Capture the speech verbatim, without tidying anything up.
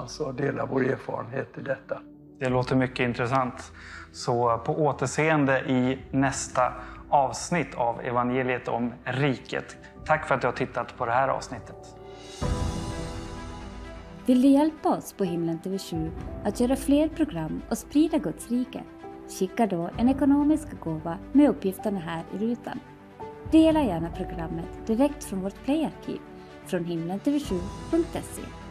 tillsammans och dela vår erfarenhet i detta. Det låter mycket intressant. Så på återseende i nästa avsnitt av Evangeliet om riket. Tack för att du har tittat på det här avsnittet. Vill du hjälpa oss på Himlen T V sju att göra fler program och sprida Guds rike? Skicka då en ekonomisk gåva med uppgifterna här i rutan. Dela gärna programmet direkt från vårt playarkiv från himlen t v sju punkt se.